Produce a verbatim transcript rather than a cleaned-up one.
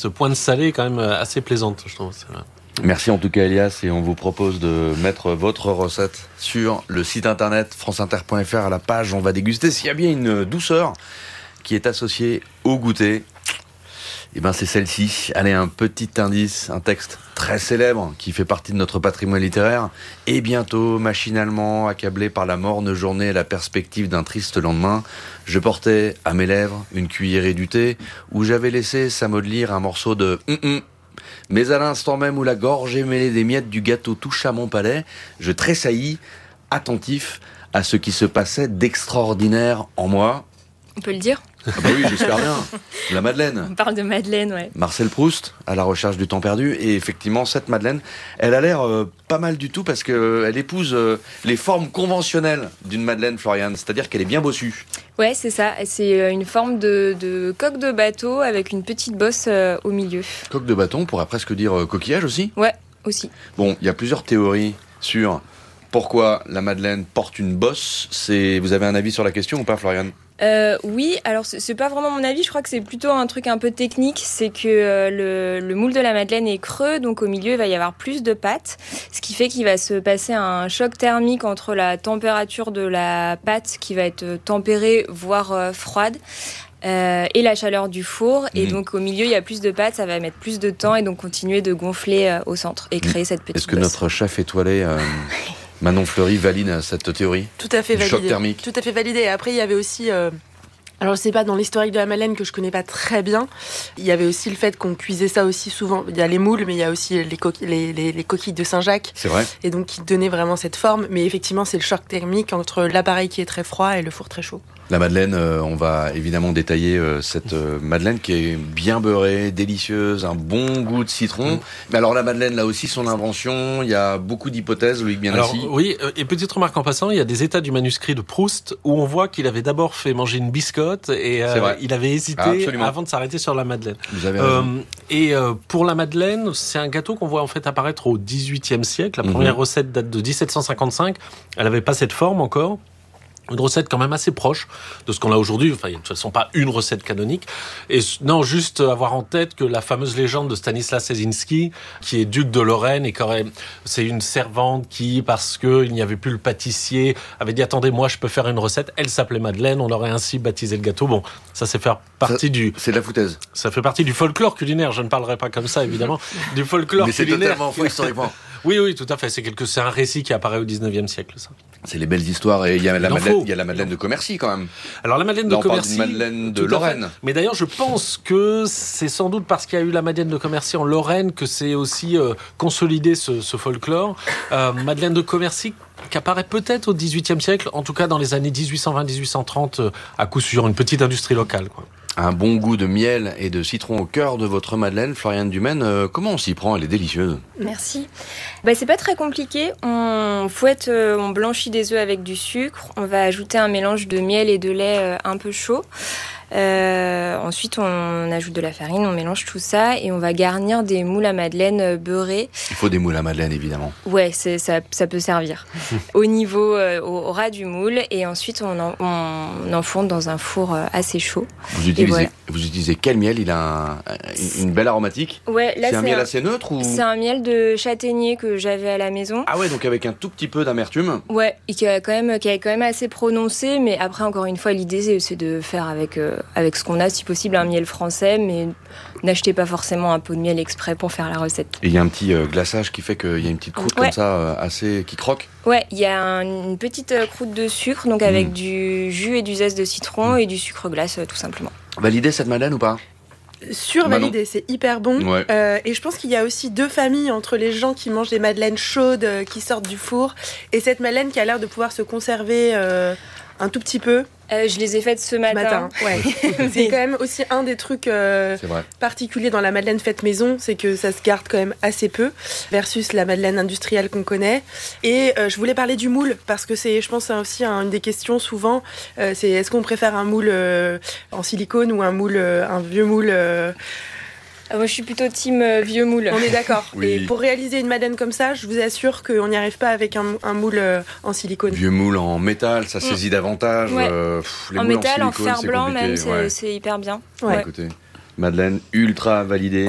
cette pointe salée est quand même assez plaisante, je trouve. C'est vrai. Merci en tout cas Elias, et on vous propose de mettre votre recette sur le site internet franceinter point f r à la page On va déguster. S'il y a bien une douceur qui est associée au goûter, eh ben c'est celle-ci. Allez, un petit indice, un texte très célèbre qui fait partie de notre patrimoine littéraire. Et bientôt, machinalement, accablé par la morne journée et la perspective d'un triste lendemain, je portais à mes lèvres une cuillerée du thé où j'avais laissé s'amollir un morceau de hum-hum. Mais à l'instant même où la gorgée mêlée des miettes du gâteau toucha mon palais, je tressaillis, attentif à ce qui se passait d'extraordinaire en moi. On peut le dire ? Ah bah oui, j'espère bien. La Madeleine. On parle de Madeleine, ouais. Marcel Proust, à la recherche du temps perdu. Et effectivement, cette Madeleine, elle a l'air euh, pas mal du tout parce qu'elle épouse euh, les formes conventionnelles d'une Madeleine, Floriane. C'est-à-dire qu'elle est bien bossue. Ouais, c'est ça. C'est une forme de, de coque de bateau avec une petite bosse euh, au milieu. Coque de bâton, on pourrait presque dire euh, coquillage aussi. Ouais, aussi. Bon, il y a plusieurs théories sur pourquoi la Madeleine porte une bosse. C'est... Vous avez un avis sur la question ou pas, Floriane ? Euh, oui, alors c'est, c'est pas vraiment mon avis, je crois que c'est plutôt un truc un peu technique, c'est que euh, le, le moule de la Madeleine est creux, donc au milieu il va y avoir plus de pâte, ce qui fait qu'il va se passer un choc thermique entre la température de la pâte qui va être tempérée, voire euh, froide, euh, et la chaleur du four, et mmh. donc au milieu il y a plus de pâte, ça va mettre plus de temps et donc continuer de gonfler euh, au centre et créer mmh. cette petite Est-ce que bosse. Notre chef étoilé... Euh... Manon Fleury valide cette théorie. Tout à fait validé. Choc thermique. Tout à fait validé. Et après, il y avait aussi... Euh... Alors, je sais pas, dans l'historique de la Madeleine, que je connais pas très bien, il y avait aussi le fait qu'on cuisait ça aussi souvent. Il y a les moules, mais il y a aussi les, coqui- les, les, les coquilles de Saint-Jacques. C'est vrai. Et donc, qui donnaient vraiment cette forme. Mais effectivement, c'est le choc thermique entre l'appareil qui est très froid et le four très chaud. La Madeleine, euh, on va évidemment détailler euh, cette euh, Madeleine qui est bien beurrée, délicieuse, un bon goût de citron. Mmh. Mais alors la Madeleine, là aussi, son invention, il y a beaucoup d'hypothèses, Loïc Bienassi. Alors oui, et petite remarque en passant, il y a des états du manuscrit de Proust où on voit qu'il avait d'abord fait manger une biscotte et euh, il avait hésité ah, avant de s'arrêter sur la Madeleine. Vous avez raison. Euh, et euh, pour la Madeleine, c'est un gâteau qu'on voit en fait apparaître au dix-huitième siècle. La mmh. première recette date de dix-sept cent cinquante-cinq. Elle n'avait pas cette forme encore. Une recette quand même assez proche de ce qu'on a aujourd'hui. Enfin, il n'y a de toute façon pas une recette canonique. Et non, juste avoir en tête que la fameuse légende de Stanislas Leśniczki, qui est duc de Lorraine et qui aurait, c'est une servante qui, parce que il n'y avait plus le pâtissier, avait dit attendez, moi je peux faire une recette. Elle s'appelait Madeleine. On aurait ainsi baptisé le gâteau. Bon, ça c'est faire partie ça, du. C'est de la foutaise. Ça fait partie du folklore culinaire. Je ne parlerai pas comme ça évidemment du folklore Mais culinaire. Mais c'est totalement faux historiquement. Oui, oui, tout à fait. C'est quelque, c'est un récit qui apparaît au dix-neuvième siècle, ça. C'est les belles histoires, et il y a la Madeleine, il y a la Madeleine de Commercy quand même. Alors la Madeleine Là, de Commercy, on parle d'une Madeleine de Lorraine. Mais d'ailleurs, je pense que c'est sans doute parce qu'il y a eu la Madeleine de Commercy en Lorraine que c'est aussi euh, consolidé ce, ce folklore. Euh, Madeleine de Commercy qui apparaît peut-être au dix-huitième siècle, en tout cas dans les années dix-huit cent vingt dix-huit cent trente, euh, à coup sûr, une petite industrie locale, quoi. Un bon goût de miel et de citron au cœur de votre Madeleine, Floriane Dumaine. Euh, comment on s'y prend ? Elle est délicieuse. Merci. Bah, c'est pas très compliqué. On fouette, euh, on blanchit des œufs avec du sucre. On va ajouter un mélange de miel et de lait euh, un peu chaud. Euh, ensuite, on ajoute de la farine, on mélange tout ça et on va garnir des moules à madeleine beurrées. Il faut des moules à madeleine, évidemment. Ouais, c'est, ça, ça peut servir. Au niveau, euh, au, au ras du moule, et ensuite on, en, on enfourne dans un four assez chaud. Vous utilisez, voilà. Vous utilisez quel miel ? Il a un, une belle aromatique. Ouais, là c'est, c'est un miel un, assez neutre ou... C'est un miel de châtaignier que j'avais à la maison. Ah ouais, donc avec un tout petit peu d'amertume. Ouais, et qui a quand même, qui est quand même assez prononcé, mais après encore une fois, l'idée c'est, c'est de faire avec euh, avec ce qu'on a. Si possible, un miel français, mais n'achetez pas forcément un pot de miel exprès pour faire la recette. Et il y a un petit euh, glaçage qui fait qu'il y a une petite croûte ouais. comme ça, euh, assez qui croque. Ouais, il y a un, une petite croûte de sucre, donc avec mmh. du jus et du zeste de citron mmh. et du sucre glace, tout simplement. Validé cette madeleine ou pas ? Survalidé, c'est hyper bon. Ouais. Euh, et je pense qu'il y a aussi deux familles entre les gens qui mangent des madeleines chaudes euh, qui sortent du four et cette madeleine qui a l'air de pouvoir se conserver euh, un tout petit peu. Euh, je les ai faites ce matin. matin. Ouais. C'est quand même aussi un des trucs euh, particuliers dans la madeleine faite maison, c'est que ça se garde quand même assez peu versus la madeleine industrielle qu'on connaît. Et euh, je voulais parler du moule parce que c'est, je pense, c'est aussi une des questions souvent. Euh, c'est est-ce qu'on préfère un moule euh, en silicone ou un moule, euh, un vieux moule euh, Moi, je suis plutôt team euh, vieux moule. On est d'accord. Oui. Et pour réaliser une madeleine comme ça, je vous assure qu'on n'y arrive pas avec un, un moule euh, en silicone. Vieux moule en métal, ça saisit mmh. davantage. Ouais. Euh, pff, les en moules métal, en, en silicone, fer blanc même, c'est, ouais. c'est hyper bien. Ouais. Écoutez, madeleine ultra validée.